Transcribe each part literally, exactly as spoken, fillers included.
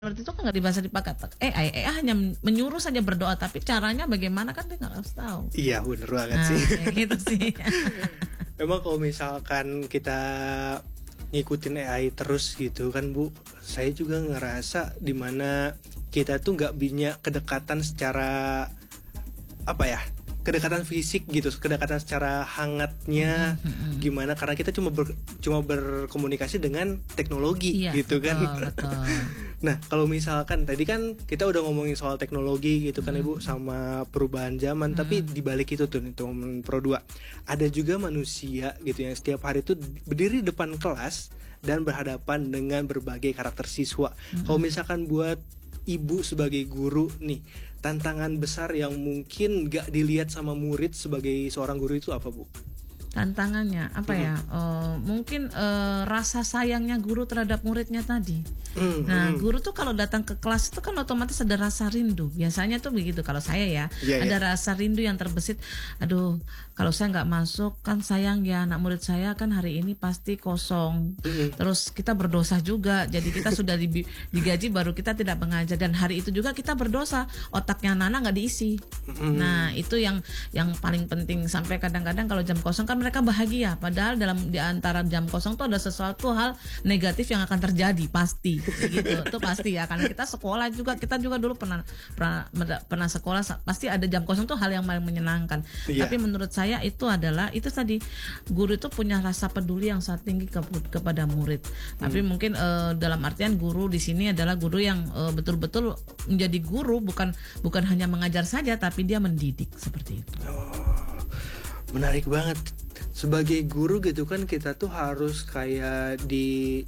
seperti itu kan nggak bisa dipakai. Eh, A I hanya menyuruh saja berdoa, tapi caranya bagaimana kan dia nggak harus tahu. Iya bener banget Nah, sih. kayak gitu sih. Emang kalau misalkan kita ngikutin A I terus gitu kan Bu, saya juga ngerasa dimana kita tuh nggak punya kedekatan secara apa ya, kedekatan fisik gitu, kedekatan secara hangatnya Mm-hmm. gimana, karena kita cuma ber, cuma berkomunikasi dengan teknologi Iya, gitu kan. betul, betul. Nah kalau misalkan tadi kan kita udah ngomongin soal teknologi gitu kan Ibu, sama perubahan zaman, tapi dibalik itu tuh teman Pro dua ada juga manusia gitu yang setiap hari tuh berdiri depan kelas dan berhadapan dengan berbagai karakter siswa. Kalau misalkan buat Ibu sebagai guru nih, tantangan besar yang mungkin gak dilihat sama murid sebagai seorang guru itu apa Bu? Tantangannya apa ya? Uh, mungkin uh, rasa sayangnya guru terhadap muridnya tadi. Mm, Nah, mm. guru tuh kalau datang ke kelas itu kan otomatis ada rasa rindu. Biasanya tuh begitu kalau saya ya, Yeah, ada yeah. rasa rindu yang terbesit. Aduh, kalau saya nggak masuk kan sayang ya, anak murid saya kan hari ini pasti kosong. Mm-mm. Terus kita berdosa juga. Jadi kita sudah di- digaji baru kita tidak mengajar, dan hari itu juga kita berdosa. Otaknya anak-anak nggak diisi. Mm. Nah, itu yang yang paling penting. Sampai kadang-kadang kalau jam kosong kan mereka bahagia, padahal dalam di antara jam kosong tuh ada sesuatu hal negatif yang akan terjadi pasti, gitu. Itu pasti ya, karena kita sekolah juga, kita juga dulu pernah pernah pernah sekolah, pasti ada jam kosong tuh hal yang paling menyenangkan. Iya. Tapi menurut saya itu adalah itu tadi, guru itu punya rasa peduli yang sangat tinggi ke, kepada murid. Tapi mungkin eh, dalam artian guru di sini adalah guru yang eh, betul-betul menjadi guru, bukan bukan hanya mengajar saja, tapi dia mendidik seperti itu. Menarik banget. Sebagai guru gitu kan kita tuh harus kayak di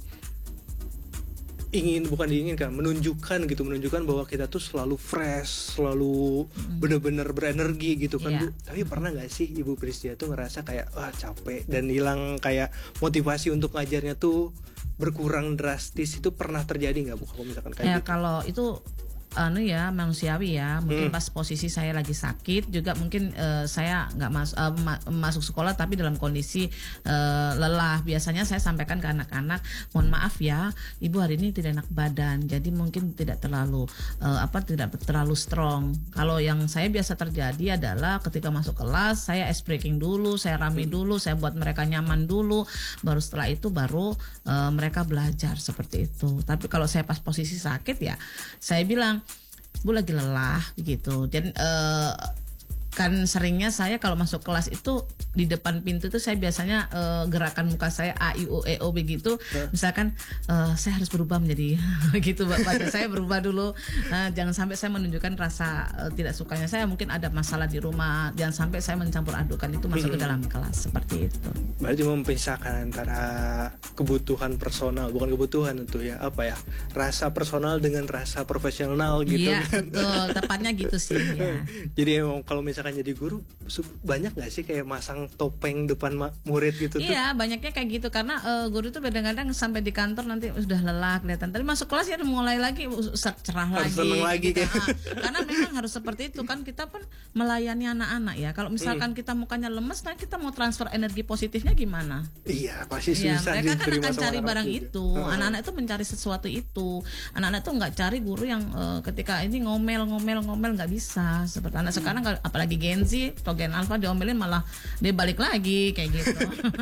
ingin bukan diinginkan, menunjukkan gitu, menunjukkan bahwa kita tuh selalu fresh, selalu bener-bener berenergi gitu kan Iya. Bu. Tapi pernah nggak sih Ibu Pristia tuh ngerasa kayak wah capek dan hilang kayak motivasi untuk ngajarnya tuh berkurang drastis? Itu pernah terjadi nggak Bu kalau misalkan kayak Ya gitu? kalau itu anu ya manusiawi ya, mungkin Hmm. pas posisi saya lagi sakit juga mungkin eh, saya nggak mas, eh, ma- masuk sekolah tapi dalam kondisi eh, lelah. Biasanya saya sampaikan ke anak-anak, mohon maaf ya, ibu hari ini tidak enak badan, jadi mungkin tidak terlalu eh, apa tidak terlalu strong. Kalau yang saya biasa terjadi adalah ketika masuk kelas saya ice breaking dulu, saya rame dulu, saya buat mereka nyaman dulu, baru setelah itu baru eh, mereka belajar seperti itu. Tapi kalau saya pas posisi sakit ya saya bilang, Bu lagi lelah begitu. Dan eh, kan seringnya saya kalau masuk kelas itu di depan pintu itu saya biasanya eh, gerakan muka saya A I U E O begitu. Misalkan eh, saya harus berubah menjadi gitu Bapak. Saya berubah dulu. Eh, jangan sampai saya menunjukkan rasa eh, tidak sukanya saya, mungkin ada masalah di rumah. Jangan sampai saya mencampur adukan itu masuk ke dalam kelas seperti itu. Berarti memisahkan antara kebutuhan personal, bukan kebutuhan itu ya, apa ya, rasa personal dengan rasa profesional gitu Iya, kan. betul. Tepatnya gitu sih ya. Jadi emang kalau misalkan jadi guru su- banyak nggak sih kayak masang topeng depan ma- murid gitu tuh? Iya, banyaknya kayak gitu karena eh, guru itu kadang-kadang sampai di kantor nanti sudah lelah kelihatan. Tapi masuk kelas ya udah mulai lagi uh, cerah Harus lagi. seneng lagi gitu. kan? Ah, karena memang harus seperti itu kan, kita pun melayani anak-anak ya. Kalau misalkan kita mukanya lemes, nah kita mau transfer energi positifnya gimana? Iya pasti Ya, susah mereka kan diterima akan sama cari anak barang juga. itu. Heeh. Anak-anak itu mencari sesuatu itu. Anak-anak itu nggak cari guru yang eh, ketika ini ngomel-ngomel-ngomel, nggak bisa. Seperti anak sekarang kalau- apalagi Gen Z atau Gen Alpha diomelin malah dia balik lagi kayak gitu.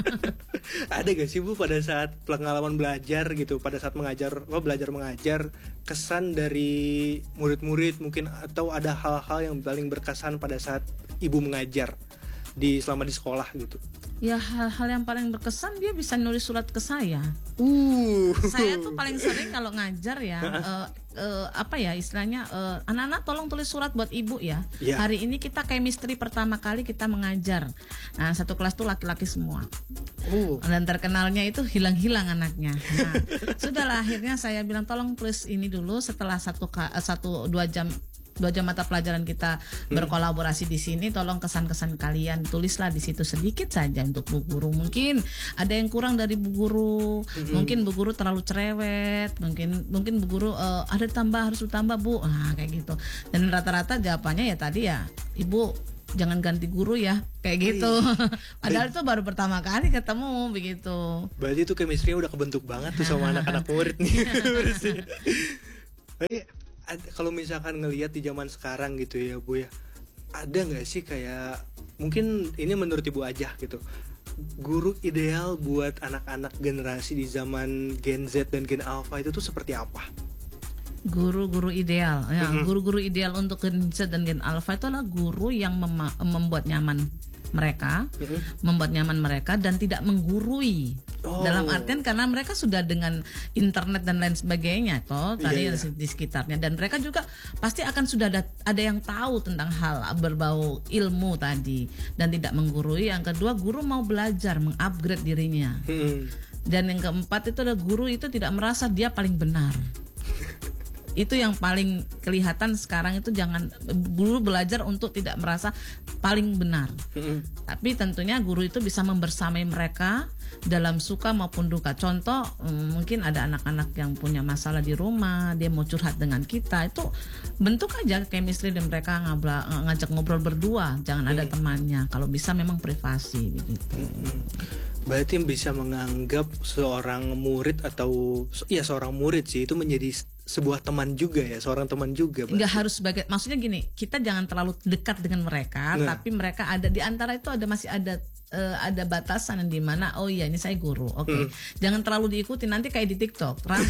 Ada gak sih Bu pada saat pengalaman belajar gitu, pada saat mengajar, apa, belajar mengajar, kesan dari murid-murid mungkin, atau ada hal-hal yang paling berkesan pada saat Ibu mengajar di selama di sekolah gitu? Ya hal-hal yang paling berkesan dia bisa nulis surat ke saya. Uh. Saya tuh paling sering kalau ngajar ya eh, eh, apa ya istilahnya eh, anak-anak tolong tulis surat buat ibu ya. Ya. Hari ini kita chemistry pertama kali kita mengajar. Nah satu kelas tuh laki-laki semua. Uh. Dan terkenalnya itu hilang-hilang anaknya. Nah sudahlah akhirnya saya bilang tolong tulis ini dulu setelah satu ka- eh, satu dua jam dua jam mata pelajaran kita berkolaborasi di sini, tolong kesan-kesan kalian tulislah di situ sedikit saja untuk Bu Guru. Mungkin ada yang kurang dari Bu Guru, mungkin Bu Guru terlalu cerewet, mungkin mungkin Bu Guru eh, ada tambah harus ditambah Bu. Nah, kayak gitu. Dan rata-rata jawabannya ya tadi ya, Ibu jangan ganti guru ya, kayak gitu. Padahal itu baru pertama kali ketemu begitu. Berarti itu chemistry udah kebentuk banget tuh sama anak-anak murid nih. Tapi ad- kalau misalkan ngelihat di zaman sekarang gitu ya Bu ya, ada nggak sih kayak mungkin ini menurut Ibu aja gitu, guru ideal buat anak-anak generasi di zaman Gen Z dan Gen Alpha itu tuh seperti apa? Guru-guru ideal, ya, Mm-mm. guru-guru ideal untuk Gen Z dan Gen Alpha itu adalah guru yang mema- membuat nyaman mereka, Mm-mm. membuat nyaman mereka dan tidak menggurui. Oh. Dalam artian karena mereka sudah dengan internet dan lain sebagainya, toh tadi Iya, yang iya. di sekitarnya, dan mereka juga pasti akan sudah ada, ada yang tahu tentang hal berbau ilmu tadi dan tidak menggurui. Yang kedua, guru mau belajar, mengupgrade dirinya. Mm-mm. Dan yang keempat itu adalah guru itu tidak merasa dia paling benar. Itu yang paling kelihatan sekarang itu, jangan guru belajar untuk tidak merasa paling benar. Mm-mm. Tapi tentunya guru itu bisa membersamai mereka dalam suka maupun duka. Contoh, mm, mungkin ada anak-anak yang punya masalah di rumah, dia mau curhat dengan kita, itu bentuk aja chemistry dan mereka ngabla, ngajak ngobrol berdua, jangan ada temannya. Kalau bisa memang privasi begitu. Berarti bisa menganggap seorang murid atau ya seorang murid sih itu menjadi sebuah teman juga ya, seorang teman juga. Nggak harus sebagai, maksudnya gini, kita jangan terlalu dekat dengan mereka, Nah. tapi mereka ada di antara itu, ada masih ada eh, ada batasan yang dimana oh iya ini saya guru, oke, jangan terlalu diikuti, nanti kayak di TikTok ramai.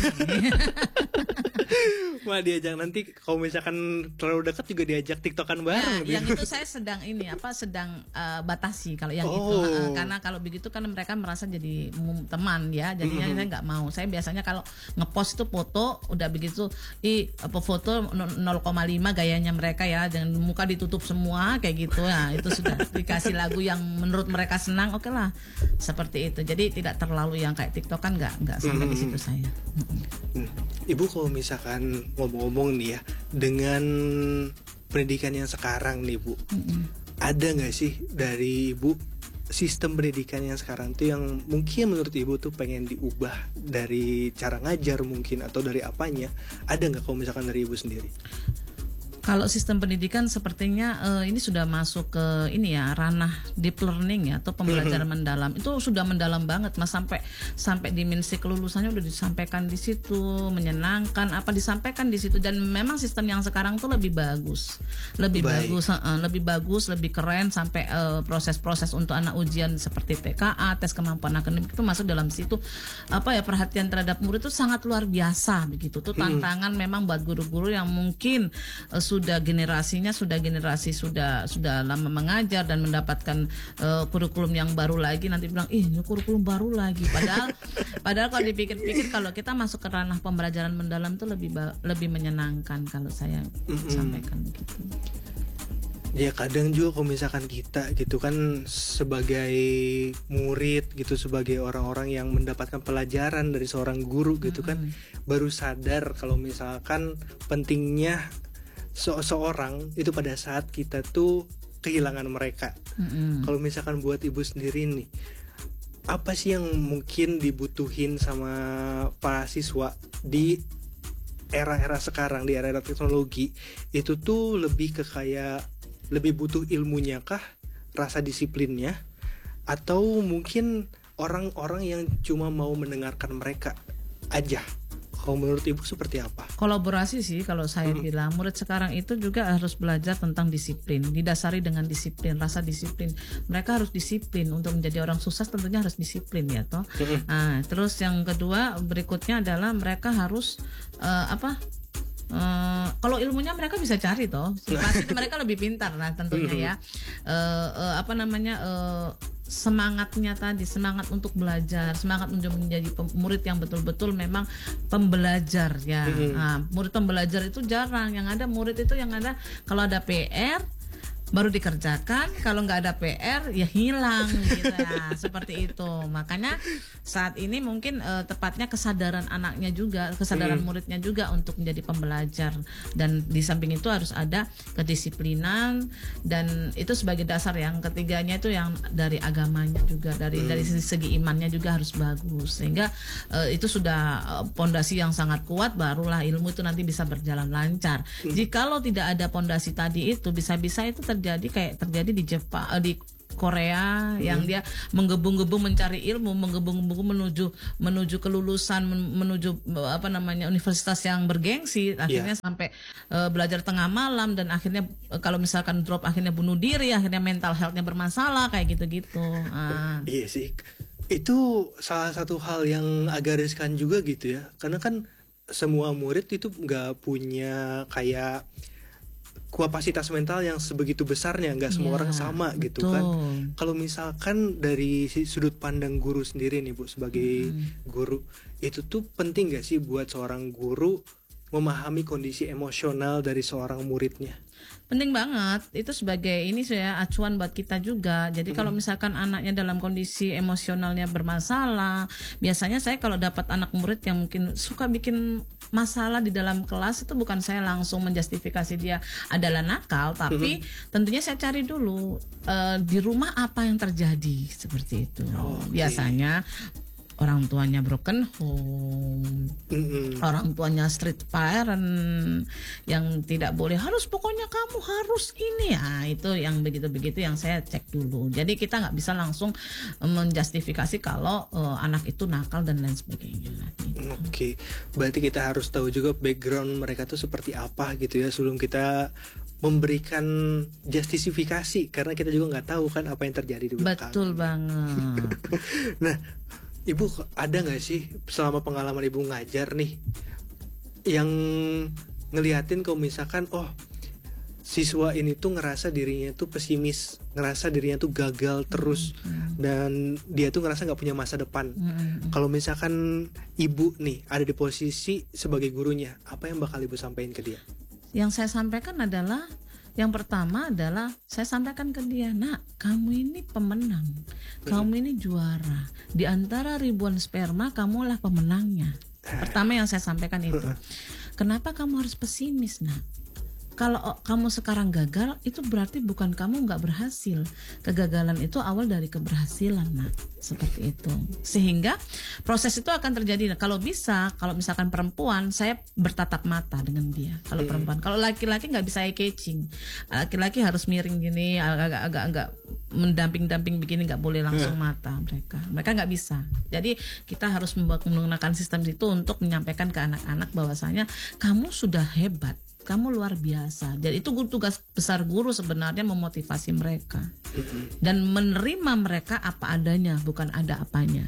Wah, diajak nanti kalau misalkan terlalu dekat juga diajak tiktokan Nah, bareng. gitu. yang itu saya sedang ini apa sedang eh, batasi kalau yang itu. Oh. Eh, karena kalau begitu kan mereka merasa jadi mm, teman ya, jadinya saya nggak mau. Saya biasanya kalau ngepost itu foto udah begitu i apa foto nol koma lima gayanya mereka ya, jangan muka ditutup semua kayak gitu ya, itu sudah dikasih lagu yang menurut mereka senang, oke lah seperti itu. Jadi tidak terlalu yang kayak TikTok kan, nggak nggak sampai di situ saya. Hmm. Ibu kalau misalkan ngomong-ngomong nih ya, dengan pendidikan yang sekarang nih Bu, ada nggak sih dari Ibu sistem pendidikan yang sekarang tuh yang mungkin menurut Ibu tuh pengen diubah dari cara ngajar mungkin atau dari apanya? Ada nggak kalau misalkan dari Ibu sendiri? Kalau sistem pendidikan sepertinya eh, ini sudah masuk ke ini ya, ranah deep learning ya, atau pembelajaran mendalam. Itu sudah mendalam banget Mas, sampai sampai dimensi kelulusannya udah disampaikan di situ, menyenangkan apa disampaikan di situ, dan memang sistem yang sekarang tuh lebih bagus. Lebih Baik. bagus, eh, lebih bagus, lebih keren, sampai eh, proses-proses untuk anak ujian seperti T K A, tes kemampuan akademik itu masuk dalam situ. Apa ya, perhatian terhadap murid itu sangat luar biasa begitu. Tuh tantangan memang buat guru-guru yang mungkin eh, sudah generasinya sudah generasi sudah sudah lama mengajar dan mendapatkan uh, kurikulum yang baru lagi, nanti bilang ih ini kurikulum baru lagi, padahal padahal kalau dipikir-pikir kalau kita masuk ke ranah pembelajaran mendalam tuh lebih ba- lebih menyenangkan kalau saya sampaikan begitu. Ya kadang juga kalau misalkan kita gitu kan sebagai murid gitu, sebagai orang-orang yang mendapatkan pelajaran dari seorang guru gitu kan, baru sadar kalau misalkan pentingnya seseorang itu pada saat kita tuh kehilangan mereka. Mm-mm. Kalau misalkan buat Ibu sendiri nih, apa sih yang mungkin dibutuhin sama para siswa di era-era sekarang, di era-era teknologi itu tuh lebih ke kayak lebih butuh ilmunya kah, rasa disiplinnya, atau mungkin orang-orang yang cuma mau mendengarkan mereka aja? Kalau menurut Ibu seperti apa? Kolaborasi sih kalau saya bilang, murid sekarang itu juga harus belajar tentang disiplin, didasari dengan disiplin, rasa disiplin. Mereka harus disiplin untuk menjadi orang sukses, tentunya harus disiplin ya toh. Nah, terus yang kedua berikutnya adalah mereka harus eh, apa? Uh, kalau ilmunya mereka bisa cari toh, pasti mereka lebih pintar lah tentunya ya. Uh, uh, apa namanya uh, semangatnya tadi, semangat untuk belajar, semangat untuk menjadi pem- murid yang betul-betul memang pembelajar ya. Nah, murid pembelajar itu jarang, yang ada murid itu yang ada kalau ada P R baru dikerjakan, kalau nggak ada P R ya hilang gitu ya, seperti itu. Makanya saat ini mungkin eh, tepatnya kesadaran anaknya juga, kesadaran Hmm. muridnya juga untuk menjadi pembelajar, dan di samping itu harus ada kedisiplinan, dan itu sebagai dasar. Yang ketiganya itu yang dari agamanya juga, dari dari segi, segi imannya juga harus bagus, sehingga eh, itu sudah eh, pondasi yang sangat kuat, barulah ilmu itu nanti bisa berjalan lancar. Jikalau tidak ada pondasi tadi itu, bisa-bisa itu terjadi kayak terjadi di Jepang, eh, di Korea hmm. yang dia menggebung-gebung mencari ilmu, menggebung-gebung menuju menuju kelulusan, menuju apa namanya universitas yang bergengsi, akhirnya yeah. sampai uh, belajar tengah malam dan akhirnya uh, kalau misalkan drop akhirnya bunuh diri, akhirnya mental health-nya bermasalah kayak gitu-gitu. Ah. Iya sih. Itu salah satu hal yang agak riskan juga gitu ya, karena kan semua murid itu nggak punya kayak kapasitas mental yang sebegitu besarnya, nggak semua ya, orang sama betul. Gitu kan. Kalau misalkan dari sudut pandang guru sendiri nih Bu, sebagai hmm. guru, itu tuh penting nggak sih buat seorang guru memahami kondisi emosional dari seorang muridnya? Penting banget, itu sebagai ini saya acuan buat kita juga. Jadi hmm. kalau misalkan anaknya dalam kondisi emosionalnya bermasalah, biasanya saya kalau dapat anak murid yang mungkin suka bikin masalah di dalam kelas, itu bukan saya langsung menjustifikasi dia adalah nakal, tapi hmm. tentunya saya cari dulu uh, di rumah apa yang terjadi seperti itu. Oh, okay. Biasanya orang tuanya broken home, mm-hmm. orang tuanya street parent yang tidak boleh, harus pokoknya kamu harus ini ya, itu yang begitu-begitu yang saya cek dulu. Jadi kita nggak bisa langsung menjustifikasi kalau uh, anak itu nakal dan lain sebagainya. Gitu. Oke, okay. Berarti kita harus tahu juga background mereka tuh seperti apa gitu ya sebelum kita memberikan justifikasi, karena kita juga nggak tahu kan apa yang terjadi di belakang. Betul banget. Nah, Ibu ada nggak sih selama pengalaman Ibu ngajar nih yang ngeliatin kalau misalkan oh siswa ini tuh ngerasa dirinya tuh pesimis, ngerasa dirinya tuh gagal terus mm-hmm. dan dia tuh ngerasa nggak punya masa depan. Mm-hmm. Kalau misalkan Ibu nih ada di posisi sebagai gurunya, apa yang bakal Ibu sampaikan ke dia? Yang saya sampaikan adalah, yang pertama adalah saya sampaikan ke dia, nak, kamu ini pemenang, kamu ini juara. Di antara ribuan sperma, kamulah pemenangnya. Pertama yang saya sampaikan itu. Kenapa kamu harus pesimis, nak? Kalau kamu sekarang gagal, itu berarti bukan kamu nggak berhasil. Kegagalan itu awal dari keberhasilan, nak. Seperti itu. Sehingga proses itu akan terjadi. Nah, kalau bisa, kalau misalkan perempuan, saya bertatap mata dengan dia. Kalau perempuan, kalau laki-laki nggak bisa eye catching. Laki-laki harus miring gini, agak-agak mendamping-damping begini, nggak boleh langsung mata mereka. Mereka nggak bisa. Jadi kita harus menggunakan sistem itu untuk menyampaikan ke anak-anak bahwasanya kamu sudah hebat. Kamu luar biasa. Jadi itu tugas besar guru sebenarnya, memotivasi mereka dan menerima mereka apa adanya, bukan ada apanya.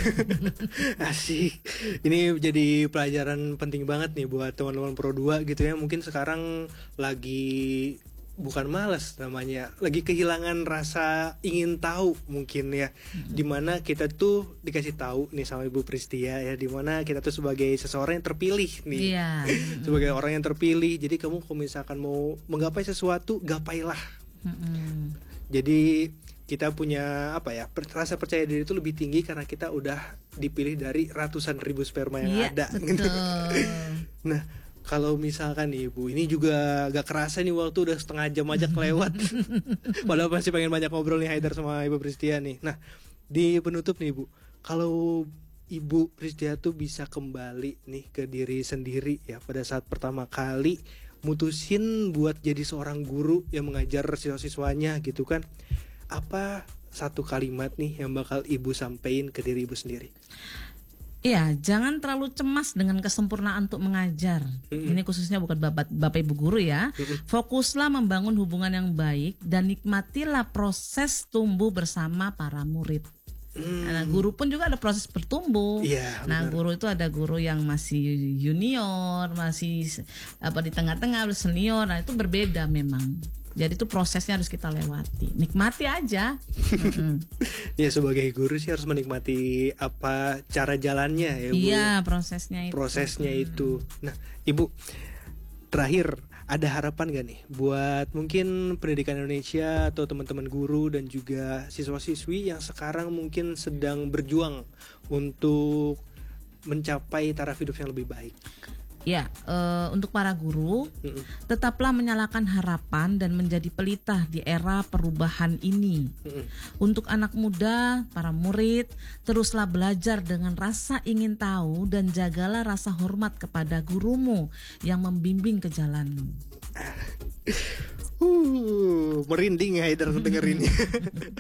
Asik. Ini jadi pelajaran penting banget nih buat teman-teman Pro dua gitu ya. Mungkin sekarang lagi bukan malas namanya, lagi kehilangan rasa ingin tahu mungkin ya. Mm-hmm. Dimana kita tuh dikasih tahu nih sama Ibu Pristia ya, dimana kita tuh sebagai seseorang yang terpilih nih. Yeah. Mm-hmm. Sebagai orang yang terpilih, jadi kamu kalau misalkan mau menggapai sesuatu, gapailah. Mm-hmm. Jadi kita punya apa ya, rasa percaya diri itu lebih tinggi karena kita udah dipilih dari ratusan ribu sperma yang yeah, ada. Betul. Nah, kalau misalkan nih Ibu, ini juga gak kerasa nih waktu udah setengah jam aja kelewat. Padahal pasti pengen banyak ngobrol nih Haidar sama Ibu Pristia nih. Nah, di penutup nih Ibu, kalau Ibu Pristia tuh bisa kembali nih ke diri sendiri ya, pada saat pertama kali mutusin buat jadi seorang guru yang mengajar siswa-siswanya gitu kan, apa satu kalimat nih yang bakal Ibu sampein ke diri Ibu sendiri? Iya, jangan terlalu cemas dengan kesempurnaan untuk mengajar. Mm-hmm. Ini khususnya bukan bapak, bapak ibu guru ya. Mm-hmm. Fokuslah membangun hubungan yang baik dan nikmatilah proses tumbuh bersama para murid. Mm. Nah, guru pun juga ada proses bertumbuh. Yeah, nah, bener. Guru itu ada guru yang masih junior, masih apa di tengah-tengah, senior. Nah, itu berbeda memang. Jadi itu prosesnya harus kita lewati. Nikmati aja. Mm-hmm. Ya, sebagai guru sih harus menikmati apa cara jalannya ya Bu. Iya, prosesnya itu. Prosesnya hmm. itu. Nah, Ibu, terakhir ada harapan gak nih buat mungkin pendidikan Indonesia atau teman-teman guru dan juga siswa-siswi yang sekarang mungkin sedang berjuang untuk mencapai taraf hidup yang lebih baik? Ya, uh, untuk para guru, mm-mm. tetaplah menyalakan harapan dan menjadi pelita di era perubahan ini. Mm-mm. Untuk anak muda, para murid, teruslah belajar dengan rasa ingin tahu dan jagalah rasa hormat kepada gurumu yang membimbing ke jalanmu. Uh, merinding ya Haidar dengerin.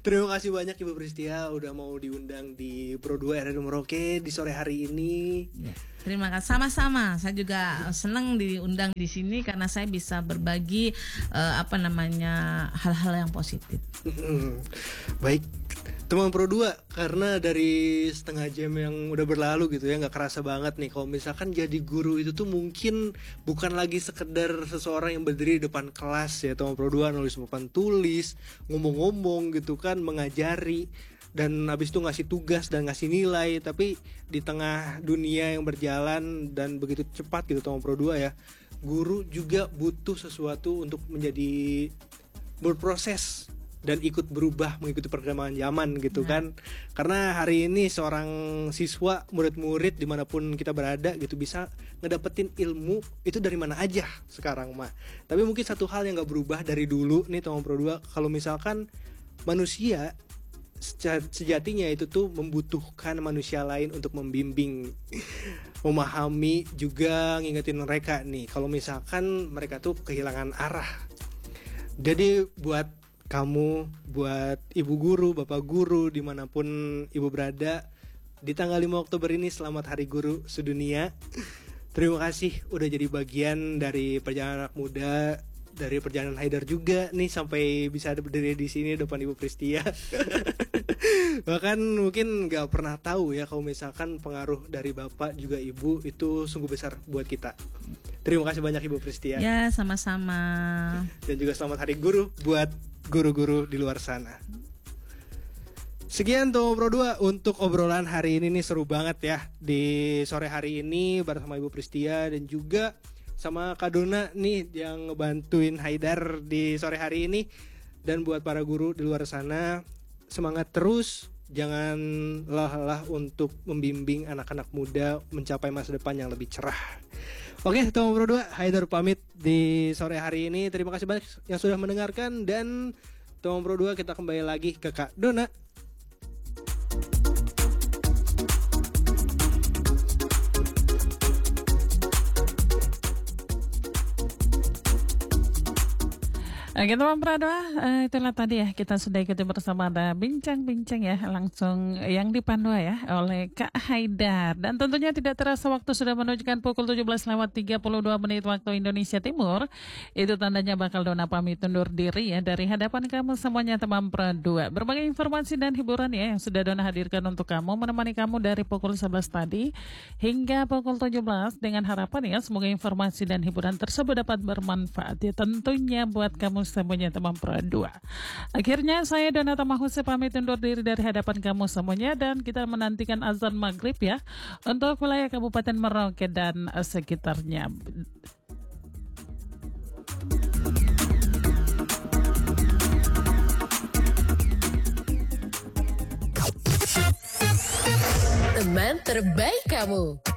Terima kasih banyak Ibu Pristia udah mau diundang di Pro dua R R I Merauke di sore hari ini. Ya, terima kasih, sama-sama. Saya juga senang diundang di sini karena saya bisa berbagi uh, apa namanya hal-hal yang positif. Baik, teman Pro dua, karena dari setengah jam yang udah berlalu gitu ya, nggak kerasa banget nih kalau misalkan jadi guru itu tuh mungkin bukan lagi sekedar seseorang yang berdiri di depan kelas ya, teman Pro dua, nulis papan tulis, ngomong-ngomong gitu kan, mengajari, dan habis itu ngasih tugas dan ngasih nilai. Tapi di tengah dunia yang berjalan dan begitu cepat gitu teman Pro dua ya, guru juga butuh sesuatu untuk menjadi berproses dan ikut berubah mengikuti perkembangan zaman gitu nah. kan karena hari ini seorang siswa, murid-murid dimanapun kita berada gitu bisa ngedapetin ilmu itu dari mana aja sekarang mah. Tapi mungkin satu hal yang gak berubah dari dulu nih teman Pro dua, kalau misalkan manusia sejatinya itu tuh membutuhkan manusia lain untuk membimbing, memahami, juga ngingetin mereka nih kalau misalkan mereka tuh kehilangan arah. Jadi buat kamu, buat ibu guru, bapak guru, dimanapun ibu berada, di tanggal lima Oktober ini selamat Hari Guru Sedunia. Terima kasih udah jadi bagian dari perjalanan anak muda, dari perjalanan Haidar juga nih sampai bisa berdiri di sini depan Ibu Pristia. Bahkan mungkin nggak pernah tahu ya kalau misalkan pengaruh dari bapak juga ibu itu sungguh besar buat kita. Terima kasih banyak Ibu Pristia. Ya, sama-sama. Dan juga selamat Hari Guru buat guru-guru di luar sana. Sekian tuh Pro dua untuk obrolan hari ini nih, seru banget ya di sore hari ini bersama Ibu Pristia dan juga sama Kak Dona nih yang ngebantuin Haidar di sore hari ini. Dan buat para guru di luar sana, semangat terus, jangan lelah-lelah untuk membimbing anak-anak muda mencapai masa depan yang lebih cerah. Oke, teman Pro dua, Haidar pamit di sore hari ini. Terima kasih banyak yang sudah mendengarkan, dan teman Pro dua, kita kembali lagi ke Kak Dona. Oke teman Pro dua, uh, itulah tadi ya kita sudah ikuti bersama, ada bincang-bincang ya langsung yang dipandu ya oleh Kak Haidar. Dan tentunya tidak terasa waktu sudah menunjukkan pukul tujuh belas lewat tiga puluh dua menit waktu Indonesia Timur. Itu tandanya bakal Dona pamit undur diri ya dari hadapan kamu semuanya teman Pro dua. Berbagai informasi dan hiburan ya yang sudah Dona hadirkan untuk kamu, menemani kamu dari pukul sebelas tadi hingga pukul tujuh belas, dengan harapan ya semoga informasi dan hiburan tersebut dapat bermanfaat ya tentunya buat kamu semuanya teman Pro dua. Akhirnya saya Dona Tamahuse pamit undur diri dari hadapan kamu semuanya, dan kita menantikan azan maghrib ya untuk wilayah Kabupaten Merauke dan sekitarnya. Teman terbaik kamu.